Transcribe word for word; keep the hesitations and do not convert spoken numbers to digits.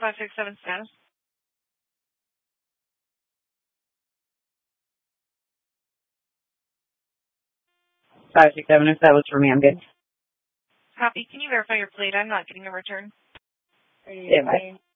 five six seven status. five six seven, if that was for me, I'm good. Copy. Can you verify your plate? I'm not getting a return. Yeah, bye.